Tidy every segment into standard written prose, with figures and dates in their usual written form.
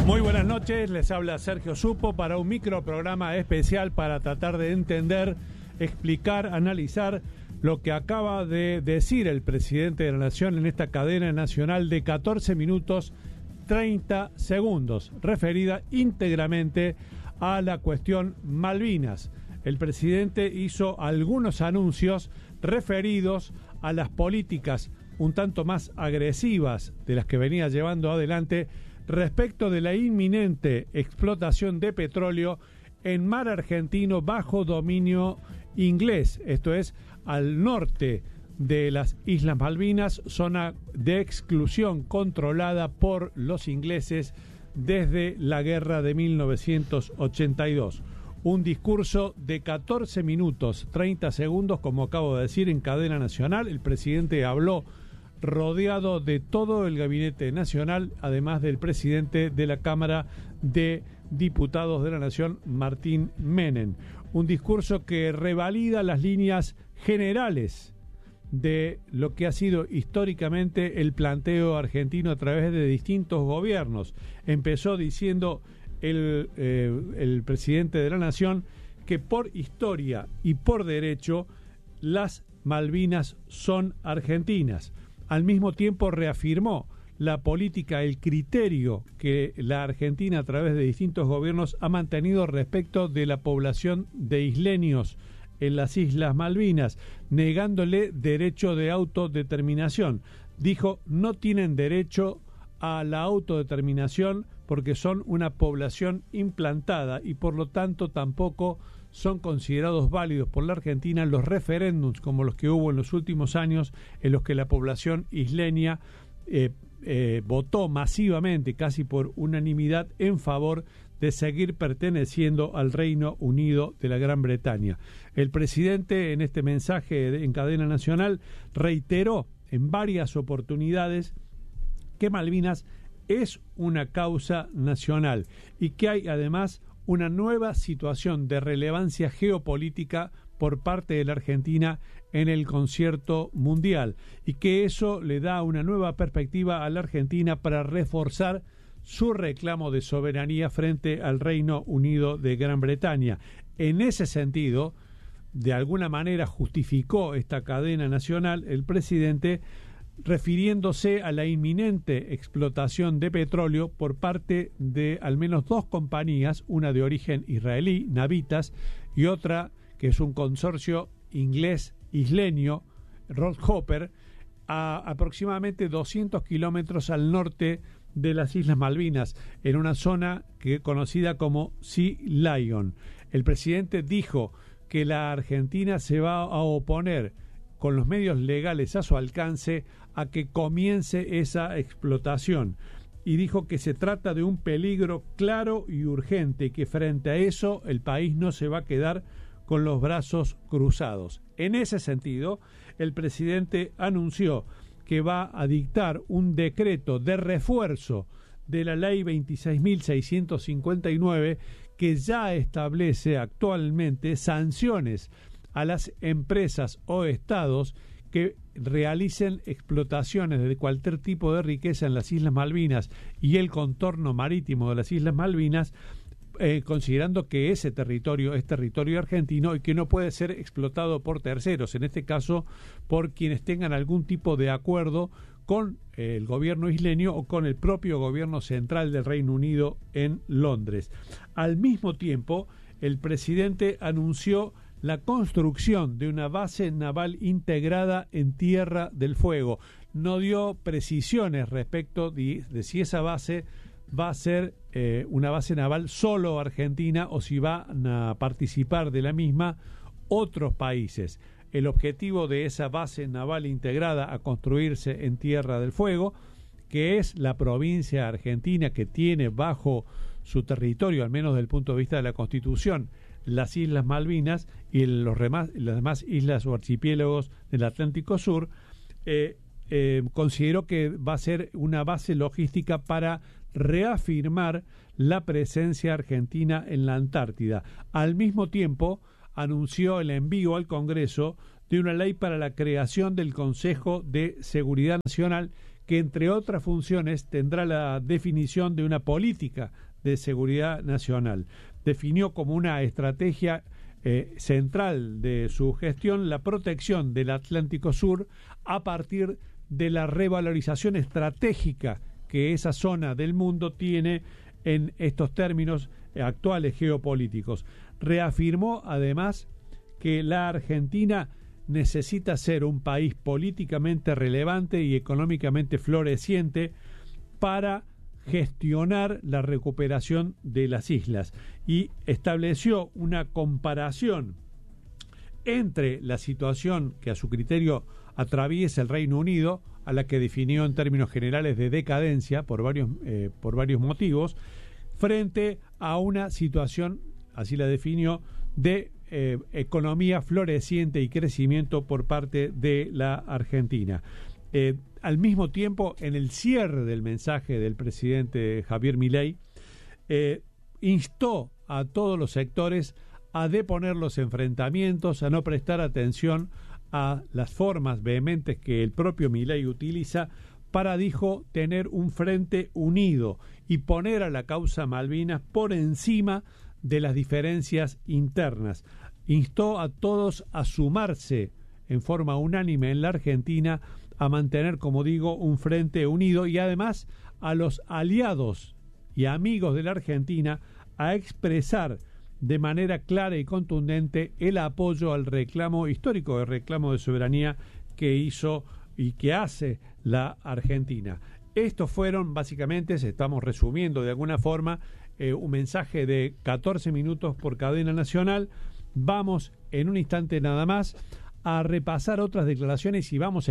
Muy buenas noches, les habla Sergio Supo para un microprograma especial para tratar de entender, explicar, analizar lo que acaba de decir el presidente de la Nación en esta cadena nacional de 14 minutos 30 segundos, referida íntegramente a la cuestión Malvinas. El presidente hizo algunos anuncios referidos a las políticas un tanto más agresivas de las que venía llevando adelante respecto de la inminente explotación de petróleo en mar argentino bajo dominio inglés, esto es, al norte de las Islas Malvinas, zona de exclusión controlada por los ingleses desde la guerra de 1982. Un discurso de 14 minutos 30 segundos, como acabo de decir, en cadena nacional. El presidente habló rodeado de todo el gabinete nacional, además del presidente de la Cámara de Diputados de la Nación, Martín Menem. Un discurso que revalida las líneas generales de lo que ha sido históricamente el planteo argentino a través de distintos gobiernos. Empezó diciendo el presidente de la Nación que por historia y por derecho las Malvinas son argentinas. Al mismo tiempo reafirmó la política, el criterio que la Argentina a través de distintos gobiernos ha mantenido respecto de la población de isleños en las Islas Malvinas, negándole derecho de autodeterminación. Dijo, no tienen derecho a la autodeterminación porque son una población implantada y por lo tanto tampoco son considerados válidos por la Argentina los referéndums como los que hubo en los últimos años, en los que la población isleña votó masivamente, casi por unanimidad, en favor de seguir perteneciendo al Reino Unido de la Gran Bretaña. El presidente, en este mensaje en cadena nacional, reiteró en varias oportunidades que Malvinas es una causa nacional y que hay además una nueva situación de relevancia geopolítica por parte de la Argentina en el concierto mundial y que eso le da una nueva perspectiva a la Argentina para reforzar su reclamo de soberanía frente al Reino Unido de Gran Bretaña. En ese sentido, de alguna manera justificó esta cadena nacional el presidente refiriéndose a la inminente explotación de petróleo por parte de al menos dos compañías, una de origen israelí, Navitas, y otra que es un consorcio inglés-isleño, Rockhopper, a aproximadamente 200 kilómetros al norte de las Islas Malvinas, en una zona conocida como Sea Lion. El presidente dijo que la Argentina se va a oponer con los medios legales a su alcance a que comience esa explotación y dijo que se trata de un peligro claro y urgente y que frente a eso el país no se va a quedar con los brazos cruzados. En ese sentido, el presidente anunció que va a dictar un decreto de refuerzo de la ley 26.659 que ya establece actualmente sanciones a las empresas o estados que realicen explotaciones de cualquier tipo de riqueza en las Islas Malvinas y el contorno marítimo de las Islas Malvinas, considerando que ese territorio es territorio argentino y que no puede ser explotado por terceros, en este caso por quienes tengan algún tipo de acuerdo con el gobierno isleño o con el propio gobierno central del Reino Unido en Londres. Al mismo tiempo, el presidente anunció la construcción de una base naval integrada en Tierra del Fuego. No dio precisiones respecto de si esa base va a ser una base naval solo argentina o si van a participar de la misma otros países. El objetivo de esa base naval integrada a construirse en Tierra del Fuego, que es la provincia argentina que tiene bajo su territorio, al menos desde el punto de vista de la Constitución, las Islas Malvinas y las demás islas o archipiélagos del Atlántico Sur, considero que va a ser una base logística para reafirmar la presencia argentina en la Antártida. Al mismo tiempo, anunció el envío al Congreso de una ley para la creación del Consejo de Seguridad Nacional que entre otras funciones tendrá la definición de una política de seguridad nacional. Definió como una estrategia central de su gestión la protección del Atlántico Sur a partir de la revalorización estratégica que esa zona del mundo tiene en estos términos actuales geopolíticos. Reafirmó además que la Argentina necesita ser un país políticamente relevante y económicamente floreciente para gestionar la recuperación de las islas, y estableció una comparación entre la situación que a su criterio atraviesa el Reino Unido, a la que definió en términos generales de decadencia por varios motivos, frente a una situación, así la definió, de economía floreciente y crecimiento por parte de la Argentina. Al mismo tiempo, en el cierre del mensaje del presidente Javier Milei, instó a todos los sectores a deponer los enfrentamientos, a no prestar atención a las formas vehementes que el propio Milei utiliza para, dijo, tener un frente unido y poner a la causa Malvinas por encima de las diferencias internas. Instó a todos a sumarse en forma unánime en la Argentina a mantener, como digo, un frente unido, y además a los aliados y amigos de la Argentina a expresar de manera clara y contundente el apoyo al reclamo histórico, el reclamo de soberanía que hizo y que hace la Argentina. Estos fueron, básicamente, estamos resumiendo de alguna forma, un mensaje de 14 minutos por cadena nacional. Vamos en un instante nada más a repasar otras declaraciones y vamos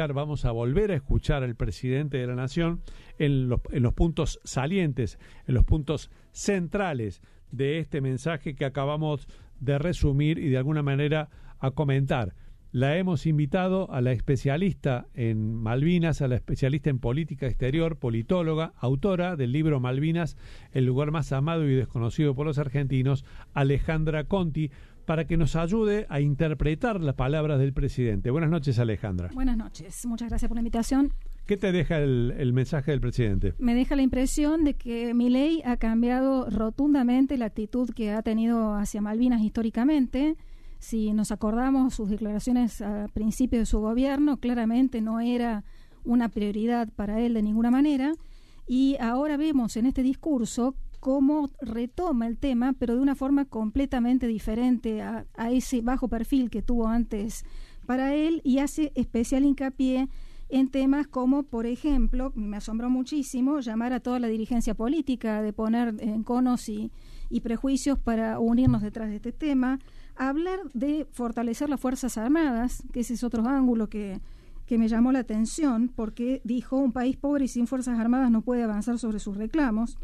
a volver a escuchar al presidente de la Nación en los puntos salientes, en los puntos centrales de este mensaje que acabamos de resumir y de alguna manera a comentar. La hemos invitado a la especialista en Malvinas, a la especialista en política exterior, politóloga, autora del libro Malvinas, el lugar más amado y desconocido por los argentinos, Alejandra Conti, para que nos ayude a interpretar las palabras del presidente. Buenas noches, Alejandra. Buenas noches, muchas gracias por la invitación. ¿Qué te deja el mensaje del presidente? Me deja la impresión de que Milei ha cambiado rotundamente la actitud que ha tenido hacia Malvinas históricamente. Si nos acordamos sus declaraciones a principio de su gobierno, claramente no era una prioridad para él de ninguna manera, y ahora vemos en este discurso cómo retoma el tema, pero de una forma completamente diferente a ese bajo perfil que tuvo antes para él, y hace especial hincapié en temas como, por ejemplo, me asombró muchísimo, llamar a toda la dirigencia política de poner enconos y prejuicios para unirnos detrás de este tema, hablar de fortalecer las Fuerzas Armadas, que ese es otro ángulo que me llamó la atención, porque dijo, un país pobre y sin Fuerzas Armadas no puede avanzar sobre sus reclamos.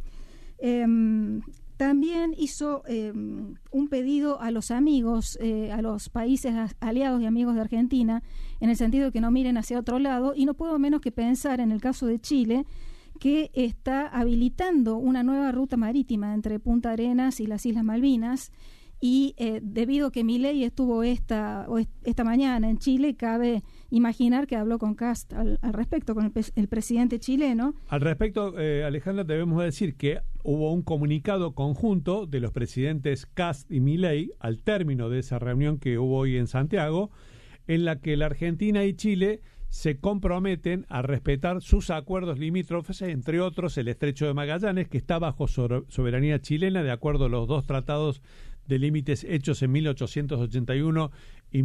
También hizo un pedido a los amigos, a los países aliados y amigos de Argentina, en el sentido de que no miren hacia otro lado, y no puedo menos que pensar en el caso de Chile, que está habilitando una nueva ruta marítima entre Punta Arenas y las Islas Malvinas, y debido a que Milei estuvo esta mañana en Chile, cabe imaginar que habló con Kast al respecto, con el presidente chileno. Al respecto, Alejandra, debemos decir que hubo un comunicado conjunto de los presidentes Kast y Milei al término de esa reunión que hubo hoy en Santiago, en la que la Argentina y Chile se comprometen a respetar sus acuerdos limítrofes, entre otros el Estrecho de Magallanes, que está bajo soberanía chilena, de acuerdo a los dos tratados de límites hechos en 1881 y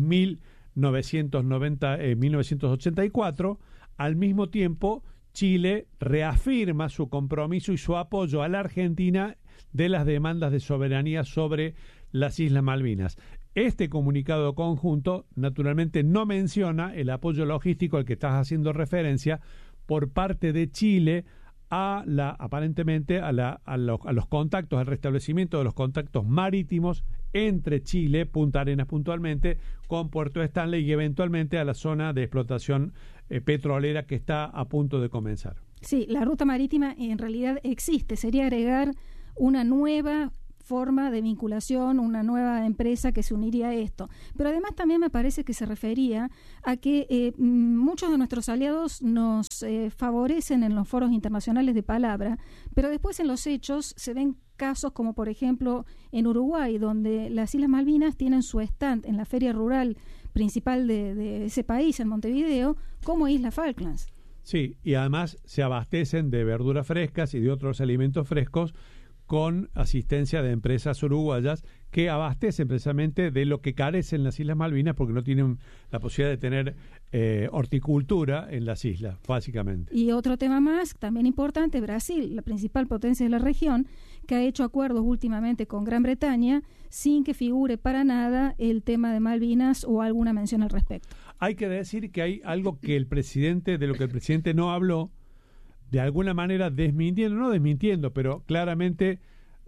1984. Al mismo tiempo, Chile reafirma su compromiso y su apoyo a la Argentina de las demandas de soberanía sobre las Islas Malvinas. Este comunicado conjunto, naturalmente, no menciona el apoyo logístico al que estás haciendo referencia por parte de Chile aparentemente a los contactos, al restablecimiento de los contactos marítimos entre Chile, Punta Arenas puntualmente, con Puerto Stanley y eventualmente a la zona de explotación petrolera que está a punto de comenzar. Sí, la ruta marítima en realidad existe, sería agregar una nueva forma de vinculación, una nueva empresa que se uniría a esto. Pero además también me parece que se refería a que muchos de nuestros aliados nos favorecen en los foros internacionales de palabra, pero después en los hechos se ven casos como por ejemplo en Uruguay, donde las Islas Malvinas tienen su stand en la feria rural principal de ese país, en Montevideo, como Isla Falklands. Sí, y además se abastecen de verduras frescas y de otros alimentos frescos con asistencia de empresas uruguayas que abastecen precisamente de lo que carecen las Islas Malvinas porque no tienen la posibilidad de tener horticultura en las islas, básicamente. Y otro tema más, también importante, Brasil, la principal potencia de la región, que ha hecho acuerdos últimamente con Gran Bretaña sin que figure para nada el tema de Malvinas o alguna mención al respecto. Hay que decir que hay algo que el presidente, de lo que el presidente no habló, de alguna manera no desmintiendo, pero claramente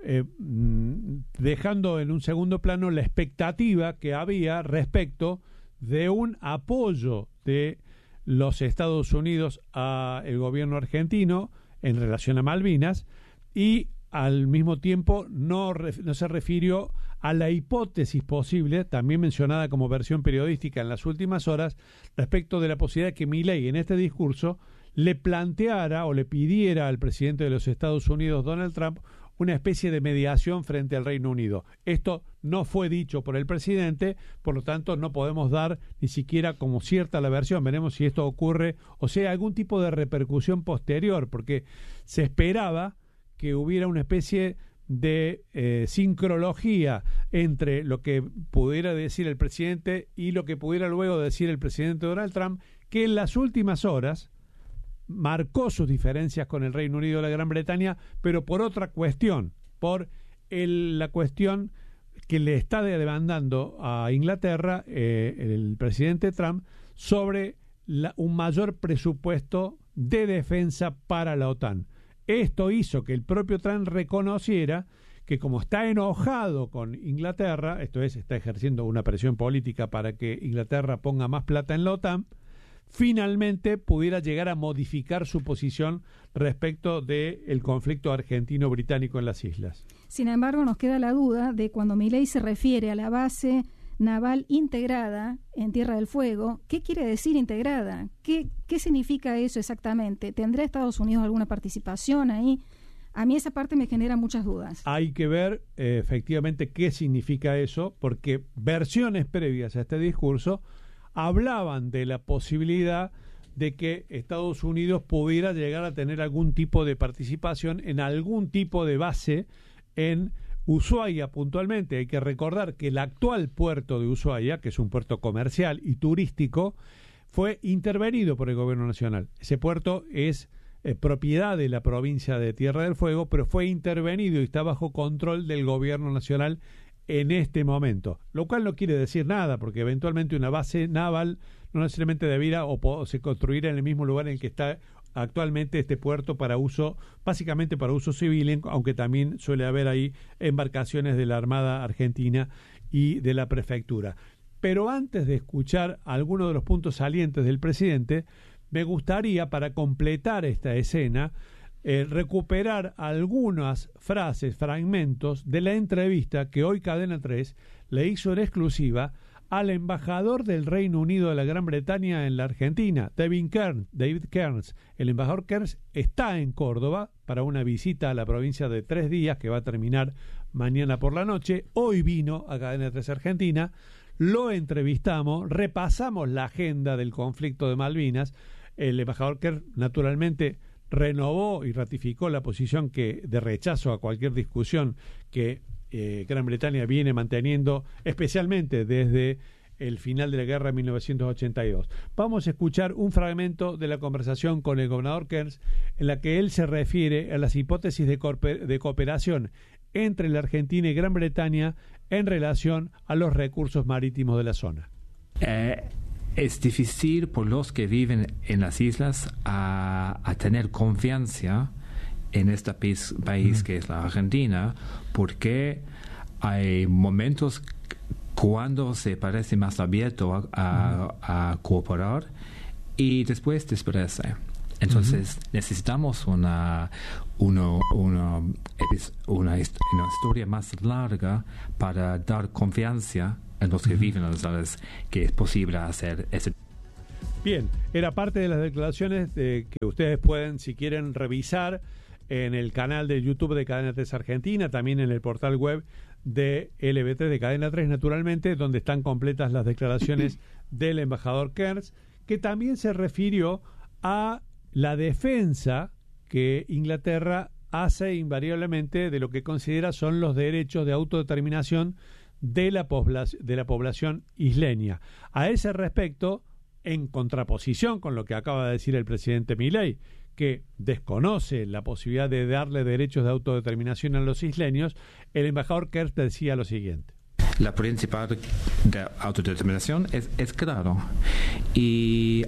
dejando en un segundo plano la expectativa que había respecto de un apoyo de los Estados Unidos al gobierno argentino en relación a Malvinas, y al mismo tiempo no se refirió a la hipótesis posible, también mencionada como versión periodística en las últimas horas, respecto de la posibilidad de que Milei en este discurso le planteara o le pidiera al presidente de los Estados Unidos, Donald Trump, una especie de mediación frente al Reino Unido. Esto no fue dicho por el presidente, por lo tanto no podemos dar ni siquiera como cierta la versión. Veremos si esto ocurre o sea algún tipo de repercusión posterior, porque se esperaba que hubiera una especie de sincrología entre lo que pudiera decir el presidente y lo que pudiera luego decir el presidente Donald Trump, que en las últimas horas marcó sus diferencias con el Reino Unido y la Gran Bretaña, pero por otra cuestión, por la cuestión que le está demandando a Inglaterra el presidente Trump sobre un mayor presupuesto de defensa para la OTAN. Esto hizo que el propio Trump reconociera que, como está enojado con Inglaterra, esto es, está ejerciendo una presión política para que Inglaterra ponga más plata en la OTAN, finalmente pudiera llegar a modificar su posición respecto del conflicto argentino-británico en las islas. Sin embargo, nos queda la duda de cuando Milei se refiere a la base naval integrada en Tierra del Fuego, ¿qué quiere decir integrada? ¿Qué significa eso exactamente? ¿Tendrá Estados Unidos alguna participación ahí? A mí esa parte me genera muchas dudas. Hay que ver efectivamente qué significa eso, porque versiones previas a este discurso hablaban de la posibilidad de que Estados Unidos pudiera llegar a tener algún tipo de participación en algún tipo de base en Ushuaia puntualmente. Hay que recordar que el actual puerto de Ushuaia, que es un puerto comercial y turístico, fue intervenido por el gobierno nacional. Ese puerto es propiedad de la provincia de Tierra del Fuego, pero fue intervenido y está bajo control del gobierno nacional en este momento, lo cual no quiere decir nada, porque eventualmente una base naval no necesariamente debiera o se construirá en el mismo lugar en el que está actualmente este puerto para uso, básicamente para uso civil, aunque también suele haber ahí embarcaciones de la Armada Argentina y de la Prefectura. Pero antes de escuchar algunos de los puntos salientes del presidente, me gustaría, para completar esta escena, recuperar algunas frases, fragmentos de la entrevista que hoy Cadena 3 le hizo en exclusiva al embajador del Reino Unido de la Gran Bretaña en la Argentina, David Kearns. El embajador Kearns está en Córdoba para una visita a la provincia de 3 días que va a terminar mañana por la noche. Hoy vino a Cadena 3 Argentina, lo entrevistamos, repasamos la agenda del conflicto de Malvinas. El embajador Kearns, naturalmente, renovó y ratificó la posición de rechazo a cualquier discusión que Gran Bretaña viene manteniendo, especialmente desde el final de la guerra de 1982. Vamos a escuchar un fragmento de la conversación con el gobernador Kearns, en la que él se refiere a las hipótesis de cooperación entre la Argentina y Gran Bretaña en relación a los recursos marítimos de la zona. Es difícil por los que viven en las islas a tener confianza en este país que es la Argentina, porque hay momentos cuando se parece más abierto a cooperar y después desaparece. Entonces necesitamos una historia más larga para dar confianza en los que viven en las islas que es posible hacer ese. Bien, era parte de las declaraciones que ustedes pueden, si quieren, revisar en el canal de YouTube de Cadena 3 Argentina, también en el portal web de LB3 de Cadena 3, naturalmente, donde están completas las declaraciones del embajador Kearns, que también se refirió a la defensa que Inglaterra hace invariablemente de lo que considera son los derechos de autodeterminación de la población isleña. A ese respecto, en contraposición con lo que acaba de decir el presidente Milei, que desconoce la posibilidad de darle derechos de autodeterminación a los isleños, el embajador Kearns decía lo siguiente. La principal de autodeterminación es claro. Y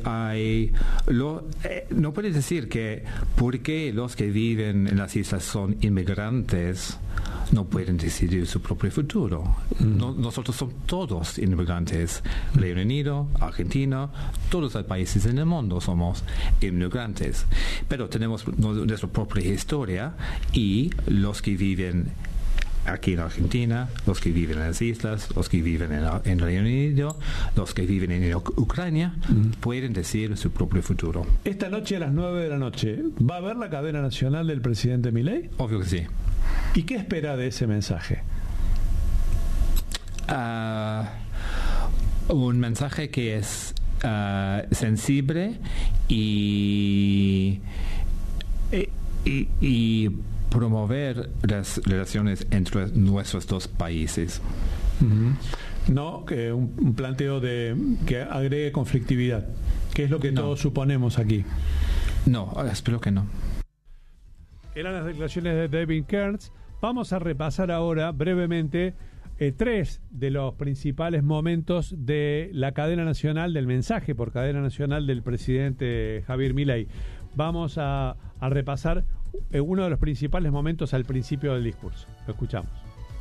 no puede decir que porque los que viven en las islas son inmigrantes no pueden decidir su propio futuro. Nosotros somos todos inmigrantes. Reino Unido, Argentina, todos los países en el mundo somos inmigrantes. Pero tenemos nuestra propia historia y los que viven aquí en Argentina, los que viven en las islas, los que viven en Reino Unido, los que viven en Ucrania, pueden decidir su propio futuro. Esta noche a las 9 de la noche, ¿va a haber la cadena nacional del presidente Milei? Obvio que sí. ¿Y qué espera de ese mensaje? Un mensaje que es sensible y promover las relaciones entre nuestros dos países. No, que un planteo que agregue conflictividad, que es lo que todos suponemos aquí. No, espero que no. Eran las declaraciones de David Kearns. Vamos a repasar ahora brevemente 3 de los principales momentos de la cadena nacional, del mensaje por cadena nacional del presidente Javier Milei. Vamos a repasar uno de los principales momentos al principio del discurso. Lo escuchamos.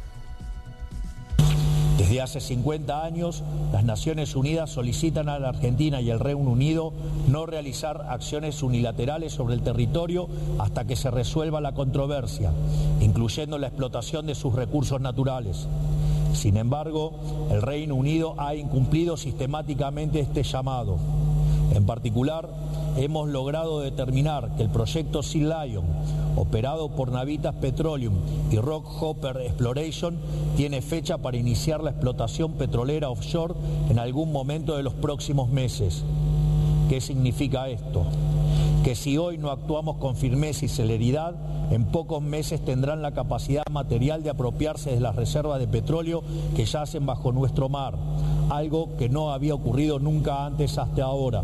Desde hace 50 años, las Naciones Unidas solicitan a la Argentina y el Reino Unido no realizar acciones unilaterales sobre el territorio hasta que se resuelva la controversia, incluyendo la explotación de sus recursos naturales. Sin embargo, el Reino Unido ha incumplido sistemáticamente este llamado. En particular, hemos logrado determinar que el proyecto Sea Lion, operado por Navitas Petroleum y Rockhopper Exploration, tiene fecha para iniciar la explotación petrolera offshore en algún momento de los próximos meses. ¿Qué significa esto? Que si hoy no actuamos con firmeza y celeridad, en pocos meses tendrán la capacidad material de apropiarse de las reservas de petróleo que yacen bajo nuestro mar, algo que no había ocurrido nunca antes hasta ahora.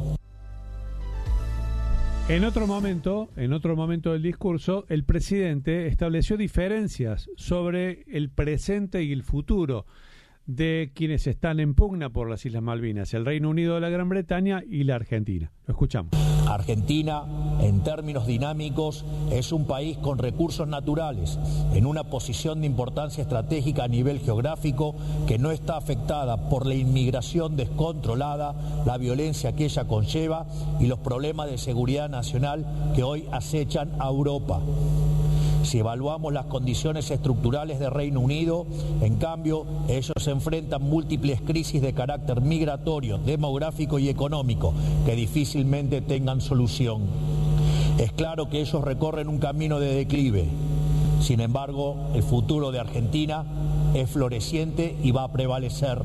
En otro momento del discurso, el presidente estableció diferencias sobre el presente y el futuro de quienes están en pugna por las Islas Malvinas, el Reino Unido de la Gran Bretaña y la Argentina. Lo escuchamos. Argentina, en términos dinámicos, es un país con recursos naturales, en una posición de importancia estratégica a nivel geográfico que no está afectada por la inmigración descontrolada, la violencia que ella conlleva y los problemas de seguridad nacional que hoy acechan a Europa. Si evaluamos las condiciones estructurales del Reino Unido, en cambio, ellos se enfrentan múltiples crisis de carácter migratorio, demográfico y económico que difícilmente tengan solución. Es claro que ellos recorren un camino de declive. Sin embargo, el futuro de Argentina es floreciente y va a prevalecer.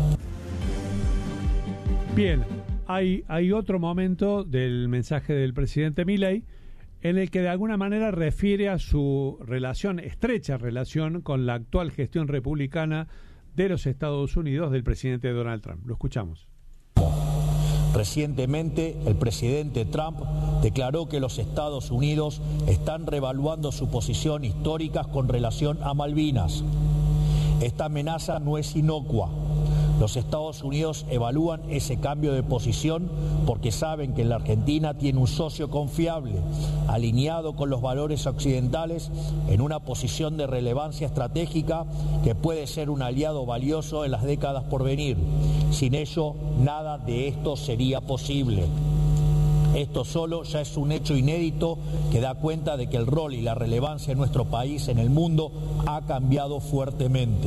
Bien, hay otro momento del mensaje del presidente Milei en el que de alguna manera refiere a su estrecha relación con la actual gestión republicana de los Estados Unidos del presidente Donald Trump. Lo escuchamos. Recientemente, el presidente Trump declaró que los Estados Unidos están reevaluando su posición histórica con relación a Malvinas. Esta amenaza no es inocua. Los Estados Unidos evalúan ese cambio de posición porque saben que la Argentina tiene un socio confiable, alineado con los valores occidentales, en una posición de relevancia estratégica que puede ser un aliado valioso en las décadas por venir. Sin ello, nada de esto sería posible. Esto solo ya es un hecho inédito que da cuenta de que el rol y la relevancia de nuestro país en el mundo ha cambiado fuertemente.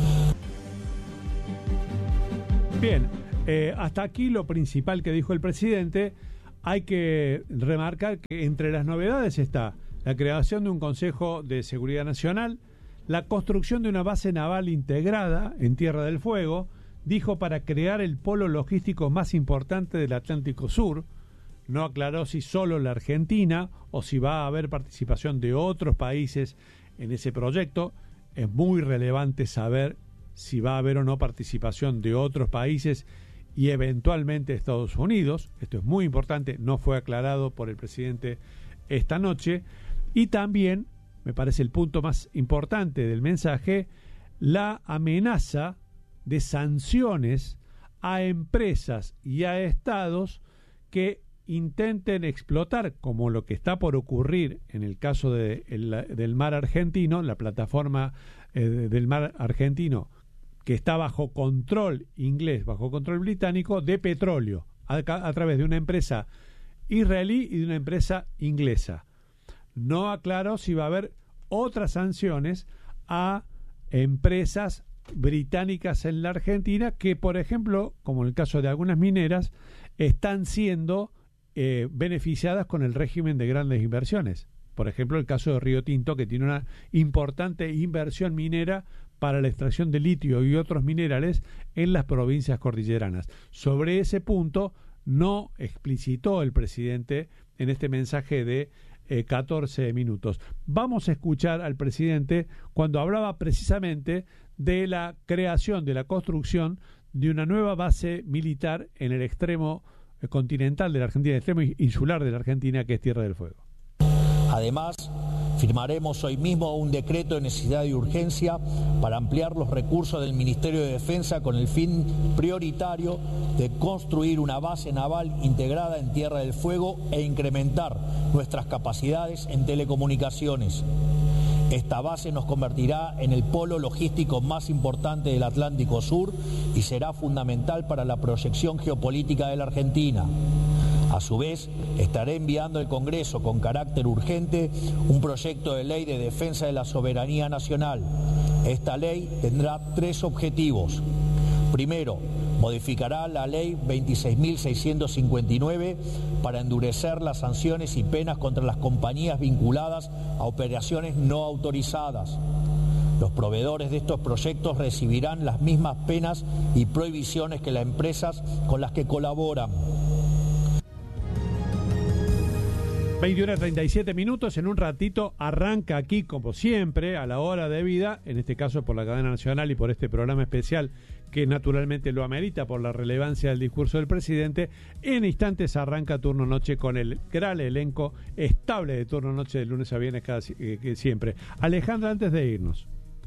Bien, hasta aquí lo principal que dijo el presidente. Hay que remarcar que entre las novedades está la creación de un Consejo de Seguridad Nacional, la construcción de una base naval integrada en Tierra del Fuego, dijo para crear el polo logístico más importante del Atlántico Sur. No aclaró si solo la Argentina o si va a haber participación de otros países en ese proyecto. Es muy relevante saber si va a haber o no participación de otros países y eventualmente Estados Unidos. Esto es muy importante, no fue aclarado por el presidente esta noche. Y también, me parece el punto más importante del mensaje, la amenaza de sanciones a empresas y a estados que intenten explotar, como lo que está por ocurrir en el caso del mar argentino, la plataforma del mar argentino, que está bajo control inglés, bajo control británico, de petróleo, a través de una empresa israelí y de una empresa inglesa. No aclaró si va a haber otras sanciones a empresas británicas en la Argentina que, por ejemplo, como en el caso de algunas mineras, están siendo beneficiadas con el régimen de grandes inversiones. Por ejemplo, el caso de Río Tinto, que tiene una importante inversión minera para la extracción de litio y otros minerales en las provincias cordilleranas. Sobre ese punto no explicitó el presidente en este mensaje de 14 minutos. Vamos a escuchar al presidente cuando hablaba precisamente de la creación, de la construcción de una nueva base militar en el extremo continental de la Argentina, el extremo insular de la Argentina, que es Tierra del Fuego. Además, firmaremos hoy mismo un decreto de necesidad y urgencia para ampliar los recursos del Ministerio de Defensa con el fin prioritario de construir una base naval integrada en Tierra del Fuego e incrementar nuestras capacidades en telecomunicaciones. Esta base nos convertirá en el polo logístico más importante del Atlántico Sur y será fundamental para la proyección geopolítica de la Argentina. A su vez, estaré enviando al Congreso con carácter urgente un proyecto de ley de defensa de la soberanía nacional. Esta ley tendrá 3 objetivos. Primero, modificará la ley 26.659 para endurecer las sanciones y penas contra las compañías vinculadas a operaciones no autorizadas. Los proveedores de estos proyectos recibirán las mismas penas y prohibiciones que las empresas con las que colaboran. 21:37. En un ratito arranca aquí, como siempre, a la hora de vida, en este caso por la cadena nacional y por este programa especial que naturalmente lo amerita por la relevancia del discurso del presidente. En instantes arranca Turno Noche con el gran elenco estable de Turno Noche de lunes a viernes que siempre. Alejandra, antes de irnos,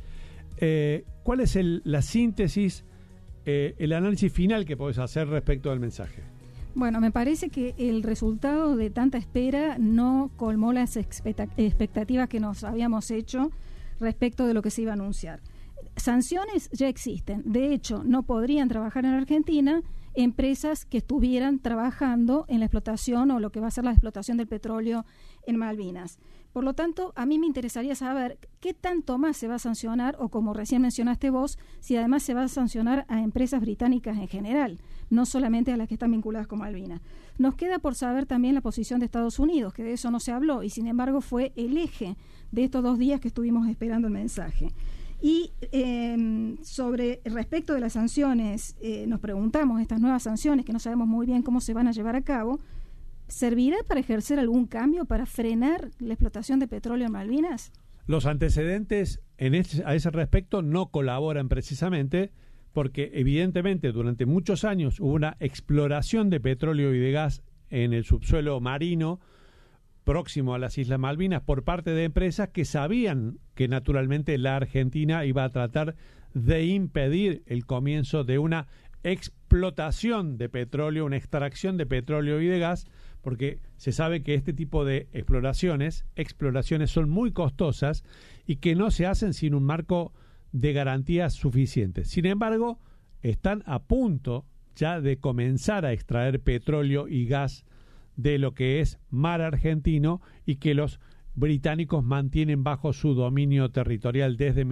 ¿cuál es la síntesis, el análisis final que podés hacer respecto al mensaje? Bueno, me parece que el resultado de tanta espera no colmó las expectativas que nos habíamos hecho respecto de lo que se iba a anunciar. Sanciones ya existen. De hecho, no podrían trabajar en Argentina empresas que estuvieran trabajando en la explotación o lo que va a ser la explotación del petróleo en Malvinas. Por lo tanto, a mí me interesaría saber qué tanto más se va a sancionar, o como recién mencionaste vos, si además se va a sancionar a empresas británicas en general, no solamente a las que están vinculadas con Malvinas. Nos queda por saber también la posición de Estados Unidos, que de eso no se habló, y sin embargo fue el eje de estos 2 días que estuvimos esperando el mensaje. Y respecto de las sanciones, nos preguntamos, estas nuevas sanciones, que no sabemos muy bien cómo se van a llevar a cabo, ¿servirá para ejercer algún cambio para frenar la explotación de petróleo en Malvinas? Los antecedentes a ese respecto no colaboran precisamente porque evidentemente durante muchos años hubo una exploración de petróleo y de gas en el subsuelo marino próximo a las Islas Malvinas por parte de empresas que sabían que naturalmente la Argentina iba a tratar de impedir el comienzo de una explotación de petróleo, una extracción de petróleo y de gas, porque se sabe que este tipo de exploraciones son muy costosas y que no se hacen sin un marco de garantías suficientes. Sin embargo, están a punto ya de comenzar a extraer petróleo y gas de lo que es mar argentino y que los británicos mantienen bajo su dominio territorial desde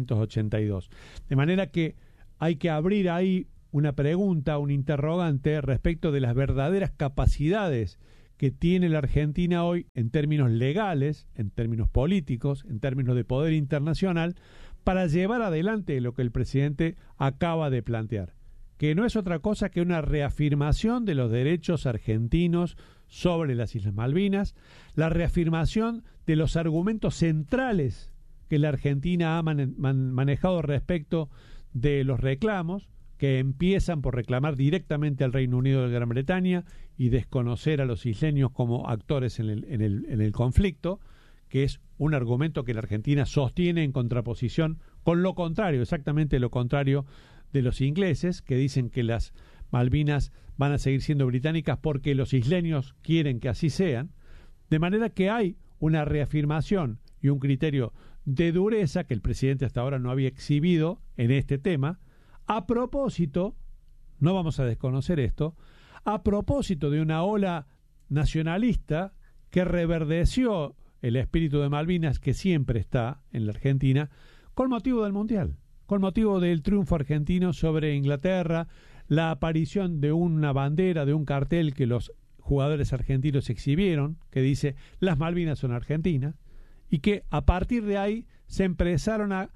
1982. De manera que hay que abrir ahí una pregunta, un interrogante respecto de las verdaderas capacidades que tiene la Argentina hoy en términos legales, en términos políticos, en términos de poder internacional, para llevar adelante lo que el presidente acaba de plantear, que no es otra cosa que una reafirmación de los derechos argentinos sobre las Islas Malvinas, la reafirmación de los argumentos centrales que la Argentina ha manejado respecto de los reclamos, que empiezan por reclamar directamente al Reino Unido de Gran Bretaña y desconocer a los isleños como actores en el conflicto, que es un argumento que la Argentina sostiene en contraposición con lo contrario, exactamente lo contrario de los ingleses, que dicen que las Malvinas van a seguir siendo británicas porque los isleños quieren que así sean, de manera que hay una reafirmación y un criterio de dureza que el presidente hasta ahora no había exhibido en este tema, a propósito, no vamos a desconocer esto, a propósito de una ola nacionalista que reverdeció el espíritu de Malvinas que siempre está en la Argentina, con motivo del Mundial, con motivo del triunfo argentino sobre Inglaterra, la aparición de una bandera, de un cartel que los jugadores argentinos exhibieron, que dice las Malvinas son argentinas, y que a partir de ahí se empezaron a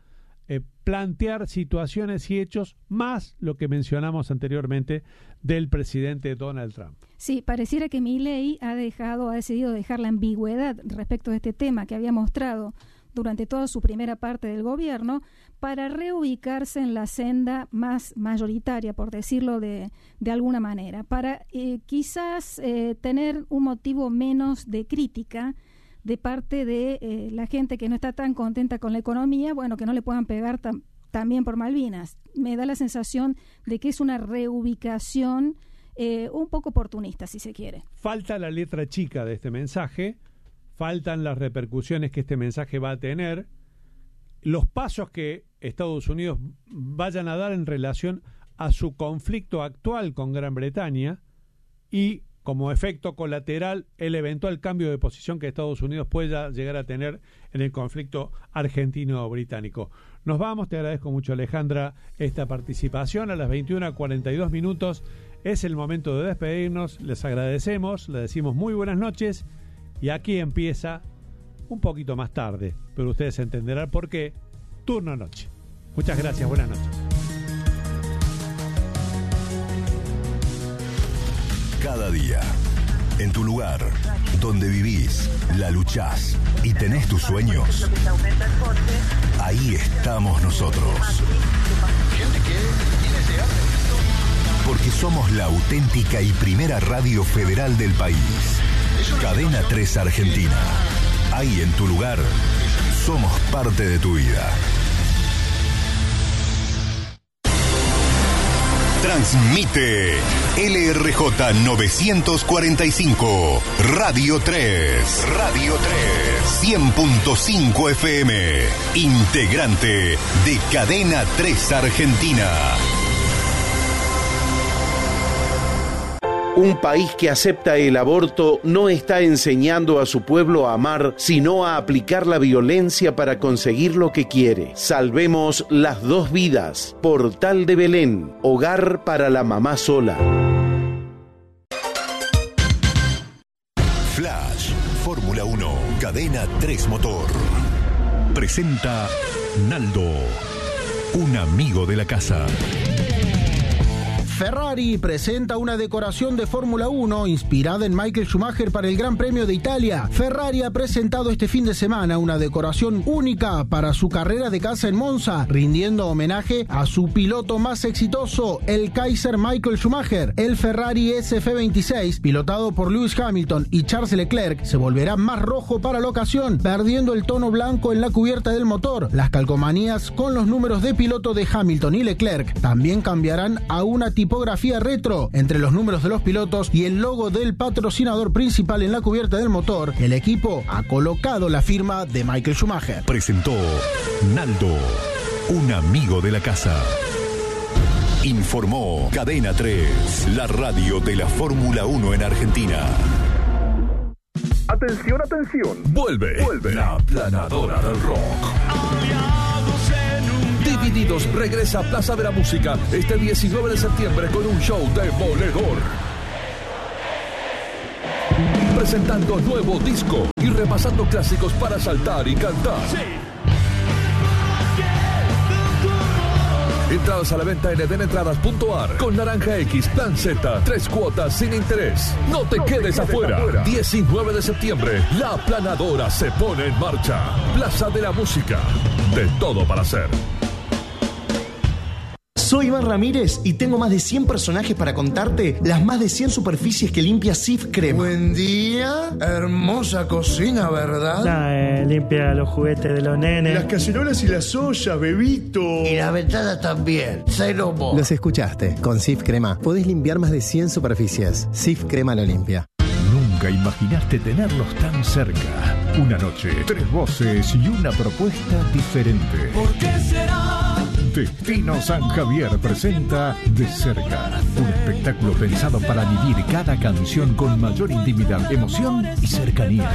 plantear situaciones y hechos más lo que mencionamos anteriormente del presidente Donald Trump. Sí, pareciera que Milei ha decidido dejar la ambigüedad respecto de este tema que había mostrado durante toda su primera parte del gobierno para reubicarse en la senda más mayoritaria, por decirlo de alguna manera, para quizás tener un motivo menos de crítica de parte de la gente que no está tan contenta con la economía, bueno, que no le puedan pegar también por Malvinas. Me da la sensación de que es una reubicación un poco oportunista, si se quiere. Falta la letra chica de este mensaje, faltan las repercusiones que este mensaje va a tener, los pasos que Estados Unidos vayan a dar en relación a su conflicto actual con Gran Bretaña y, como efecto colateral, el eventual cambio de posición que Estados Unidos pueda llegar a tener en el conflicto argentino-británico. Nos vamos, te agradezco mucho, Alejandra, esta participación. A las 21:42 minutos es el momento de despedirnos, les agradecemos, les decimos muy buenas noches y aquí empieza un poquito más tarde, pero ustedes entenderán por qué, turno noche. Muchas gracias, buenas noches. Cada día, en tu lugar, donde vivís, la luchás y tenés tus sueños, ahí estamos nosotros. Porque somos la auténtica y primera radio federal del país. Cadena 3 Argentina. Ahí en tu lugar, somos parte de tu vida. Transmite LRJ 945, Radio 3. Radio 3. 100.5 FM. Integrante de Cadena 3 Argentina. Un país que acepta el aborto no está enseñando a su pueblo a amar, sino a aplicar la violencia para conseguir lo que quiere. Salvemos las dos vidas. Portal de Belén, hogar para la mamá sola. Flash, Fórmula 1, Cadena 3 Motor. Presenta Naldo, un amigo de la casa. Ferrari presenta una decoración de Fórmula 1 inspirada en Michael Schumacher para el Gran Premio de Italia. Ferrari ha presentado este fin de semana una decoración única para su carrera de casa en Monza, rindiendo homenaje a su piloto más exitoso, el Kaiser Michael Schumacher. El Ferrari SF26, pilotado por Lewis Hamilton y Charles Leclerc, se volverá más rojo para la ocasión, perdiendo el tono blanco en la cubierta del motor. Las calcomanías con los números de piloto de Hamilton y Leclerc también cambiarán a una tipografía retro. Entre los números de los pilotos y el logo del patrocinador principal en la cubierta del motor, el equipo ha colocado la firma de Michael Schumacher. Presentó Naldo, un amigo de la casa. Informó Cadena 3, la radio de la Fórmula 1 en Argentina. Atención, atención. Vuelve la Planadora del Rock. Divididos regresa a Plaza de la Música este 19 de septiembre con un show demoledor. Presentando nuevo disco y repasando clásicos para saltar y cantar. Entradas a la venta en edenentradas.ar con Naranja X, Plan Z, 3 cuotas sin interés. No te quedes afuera. 19 de septiembre, la Planadora se pone en marcha. Plaza de la Música. De todo para hacer. Soy Iván Ramírez y tengo más de 100 personajes para contarte las más de 100 superficies que limpia Cif Crema. Buen día, hermosa cocina, ¿verdad? Limpia los juguetes de los nenes. Las cacerolas y las ollas, bebito. Y las ventanas también, Celomo. Los escuchaste, con Cif Crema podés limpiar más de 100 superficies. Cif Crema lo limpia. Nunca imaginaste tenerlos tan cerca. Una noche, 3 voces y una propuesta diferente. ¿Por qué será? Destino San Javier presenta De Cerca, un espectáculo pensado para vivir cada canción con mayor intimidad, emoción y cercanía.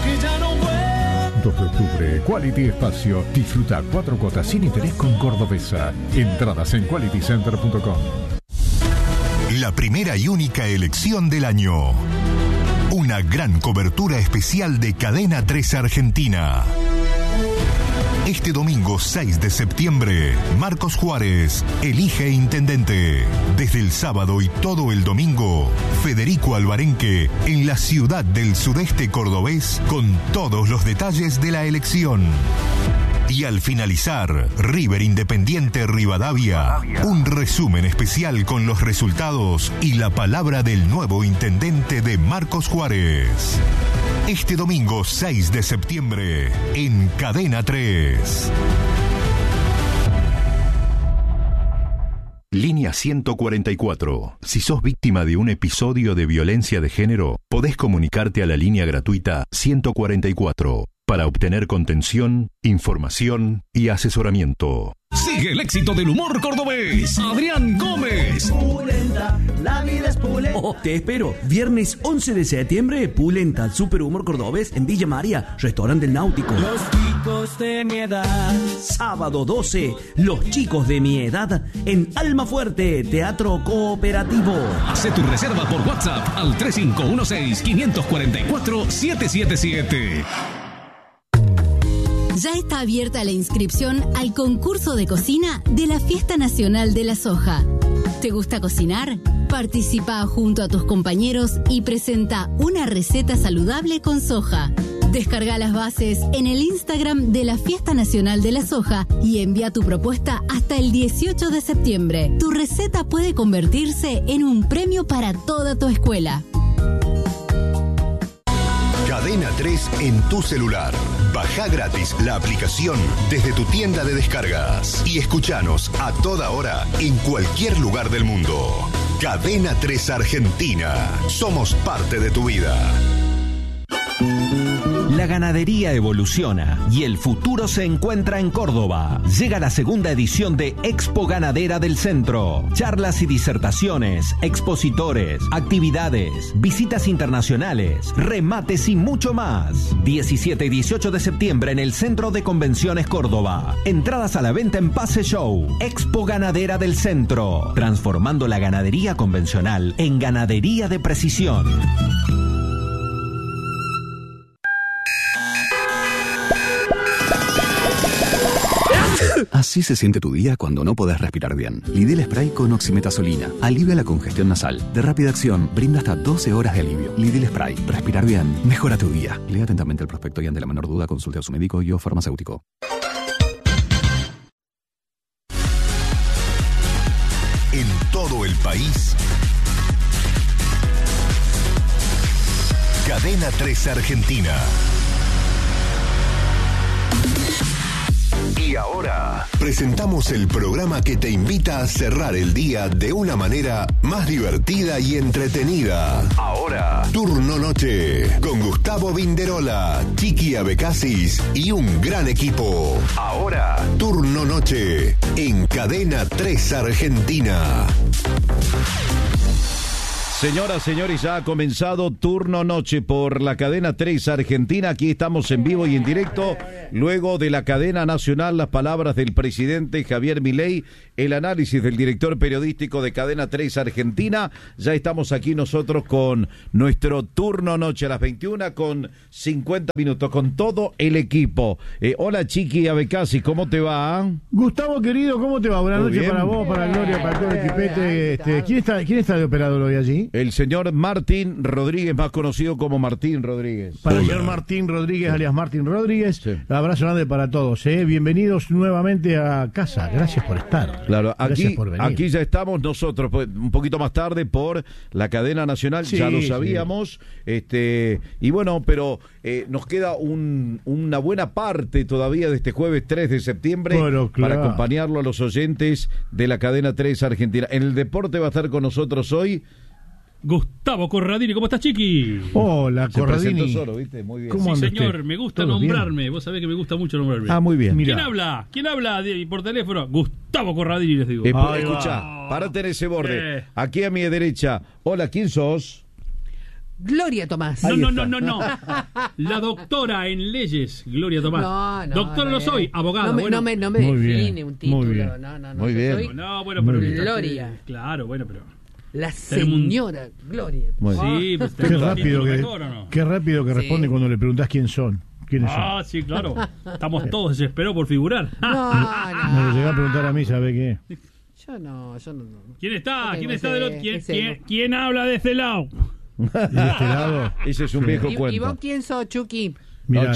2 de octubre, Quality Espacio. Disfruta 4 cuotas sin interés con Cordobesa. Entradas en qualitycenter.com. La primera y única elección del año. Una gran cobertura especial de Cadena 3 Argentina. Este domingo 6 de septiembre, Marcos Juárez elige intendente. Desde el sábado y todo el domingo, Federico Albarenque en la ciudad del sudeste cordobés con todos los detalles de la elección. Y al finalizar, River Independiente Rivadavia, un resumen especial con los resultados y la palabra del nuevo intendente de Marcos Juárez. Este domingo 6 de septiembre, en Cadena 3. Línea 144. Si sos víctima de un episodio de violencia de género, podés comunicarte a la línea gratuita 144 para obtener contención, información y asesoramiento. Sigue el éxito del humor cordobés. Adrián Gómez. Pulenta, la vida es pulenta. Oh, te espero. Viernes 11 de septiembre, Pulenta, super humor cordobés en Villa María, restaurante del Náutico. Los chicos de mi edad. Sábado 12, Los chicos de mi edad en Almafuerte, Teatro Cooperativo. Haz tu reserva por WhatsApp al 3516-544-777. Ya está abierta la inscripción al concurso de cocina de la Fiesta Nacional de la Soja. ¿Te gusta cocinar? Participa junto a tus compañeros y presenta una receta saludable con soja. Descarga las bases en el Instagram de la Fiesta Nacional de la Soja y envía tu propuesta hasta el 18 de septiembre. Tu receta puede convertirse en un premio para toda tu escuela. Cadena 3 en tu celular. Baja gratis la aplicación desde tu tienda de descargas y escuchanos a toda hora en cualquier lugar del mundo. Cadena 3 Argentina. Somos parte de tu vida. La ganadería evoluciona y el futuro se encuentra en Córdoba. Llega la segunda edición de Expo Ganadera del Centro. Charlas y disertaciones, expositores, actividades, visitas internacionales, remates y mucho más. 17 y 18 de septiembre en el Centro de Convenciones Córdoba. Entradas a la venta en Pase Show. Expo Ganadera del Centro. Transformando la ganadería convencional en ganadería de precisión. Así se siente tu día cuando no podés respirar bien. Lidl Spray con oximetazolina. Alivia la congestión nasal. De rápida acción, brinda hasta 12 horas de alivio. Lidl Spray. Respirar bien. Mejora tu día. Lea atentamente el prospecto y ante la menor duda consulte a su médico y o farmacéutico. En todo el país, Cadena 3 Argentina. Y ahora presentamos el programa que te invita a cerrar el día de una manera más divertida y entretenida. Ahora, Turno Noche, con Gustavo Vinderola, Chiqui Abecasis y un gran equipo. Ahora, Turno Noche, en Cadena 3 Argentina. Señoras, señores, ya ha comenzado Turno Noche por la cadena 3 Argentina. Aquí estamos en vivo y en directo. Luego de la cadena nacional, las palabras del presidente Javier Milei, el análisis del director periodístico de cadena 3 Argentina. Ya estamos aquí nosotros con nuestro Turno Noche a las 21 con 50 minutos, con todo el equipo. Hola, Chiqui Abecasi, ¿cómo te va? Gustavo, querido, ¿cómo te va? Buenas noches para vos, para Gloria, para todo el equipete. ¿Quién está de operador hoy allí? El señor Martín Rodríguez, más conocido como Martín Rodríguez. Para el señor Martín Rodríguez, alias Martín Rodríguez, sí. Abrazo grande para todos. Bienvenidos nuevamente a casa. Gracias por estar. Claro, gracias por venir. Aquí ya estamos nosotros, un poquito más tarde por la cadena nacional, sí, ya lo sabíamos. Sí. Y bueno, pero nos queda una buena parte todavía de este jueves 3 de septiembre para acompañarlo a los oyentes de la cadena 3 Argentina. En el deporte va a estar con nosotros hoy Gustavo Corradini. ¿Cómo estás, Chiqui? Hola, Corradini. Solo, ¿viste? Muy bien. Sí, señor, me gusta nombrarme. Bien. Vos sabés que me gusta mucho nombrarme. Ah, muy bien. ¿Quién habla? Por teléfono? Gustavo Corradini, les digo. Escuchá, párate en ese borde. Aquí a mi derecha. Hola, ¿quién sos? Gloria Tomás. No. La doctora en leyes, Gloria Tomás. No. Doctora no soy, abogada. No me define un título. Muy bien. No. Muy bien. No, bueno, pero Gloria. Claro, bueno, pero la señora Gloria. Sí, pues qué rápido que responde cuando le preguntás quiénes son. ¿Quiénes son? Sí, claro. Estamos todos desesperados por figurar. No. Me lo llegó a preguntar a mí, ¿sabe qué? Yo no. ¿Quién está? ¿Quién está del otro? ¿Quién habla de este lado? ¿De este lado? Ese es un viejo cuento. ¿Y vos quién sos, Chucky? Mira,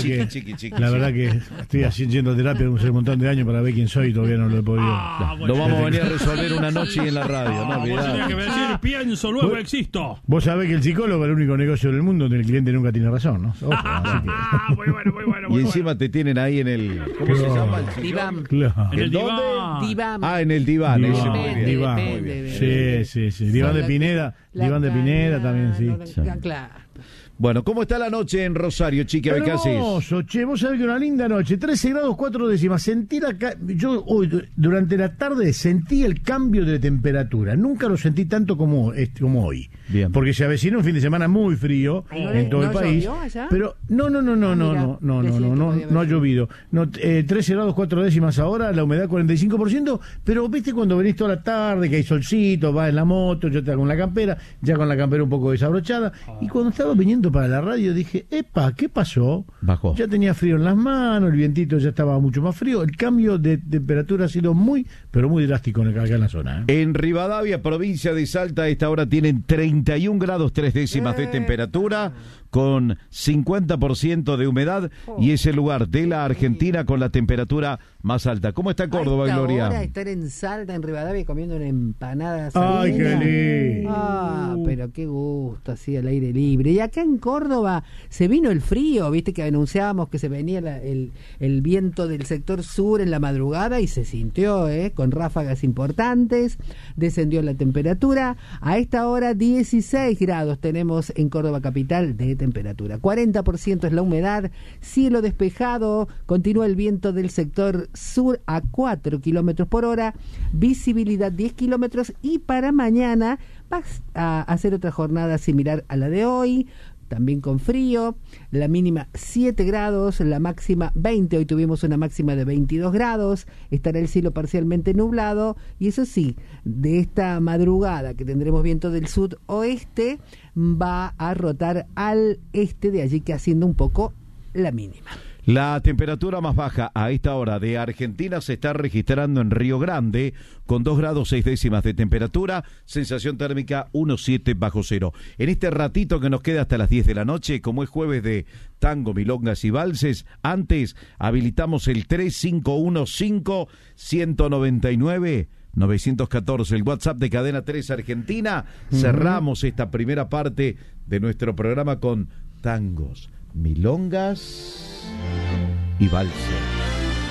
la verdad que estoy haciendo terapia hace un montón de años para ver quién soy y todavía no lo he podido. Lo vamos a venir a resolver una noche en la radio. Vos tenés que decir, pienso, luego existo. Vos sabés que el psicólogo es el único negocio del mundo donde el cliente nunca tiene razón, ¿no? Ojo, muy bueno. Y encima te tienen ahí en el... ¿Cómo se llama? El diván. Claro. ¿En el diván? En el diván. Diván. Sí. Diván de Pineda. Diván de Pineda también, sí. Claro. Bueno, ¿cómo está la noche en Rosario, Chiqui Abecasi? Hermoso, vos sabés que una linda noche, 13 grados 4 décimas. Yo hoy, durante la tarde, sentí el cambio de temperatura. Nunca lo sentí tanto como hoy. Bien. Porque se avecina un fin de semana muy frío en todo el país. Allá? Pero no ha llovido. 13 grados 4 décimas ahora, la humedad 45%. Pero viste cuando venís toda la tarde, que hay solcito, vas en la moto, yo te hago con la campera, ya con la campera un poco desabrochada. Y cuando estaba viniendo para la radio dije, epa, ¿qué pasó? Bajó. Ya tenía frío en las manos, el vientito ya estaba mucho más frío. El cambio de temperatura ha sido muy, pero muy drástico acá en la zona. En Rivadavia, provincia de Salta, a esta hora tienen 31 grados 3 décimas de temperatura, con 50% de humedad, y es el lugar de la Argentina con la temperatura más alta. ¿Cómo está Córdoba, Gloria? Ahora estar en Salta, en Rivadavia, comiendo una empanada. ¡Ay, qué lindo! Pero qué gusto, así al aire libre. Y acá en Córdoba se vino el frío, viste que anunciábamos que se venía el viento del sector sur en la madrugada y se sintió, con ráfagas importantes, descendió la temperatura. A esta hora 16 grados tenemos en Córdoba capital de temperatura, 40% es la humedad, cielo despejado, continúa el viento del sector sur a 4 kilómetros por hora, visibilidad 10 kilómetros, y para mañana vas a hacer otra jornada similar a la de hoy, también con frío, la mínima 7 grados, la máxima 20, hoy tuvimos una máxima de 22 grados, estará el cielo parcialmente nublado, y eso sí, de esta madrugada que tendremos viento del sudoeste, va a rotar al este, de allí que haciendo un poco la mínima. La temperatura más baja a esta hora de Argentina se está registrando en Río Grande, con 2 grados 6 décimas de temperatura, sensación térmica 1,7 bajo cero. En este ratito que nos queda hasta las 10 de la noche, como es jueves de tango, milongas y valses, antes habilitamos el 3515-199-914, el WhatsApp de Cadena 3 Argentina. Cerramos esta primera parte de nuestro programa con tangos, milongas y valses.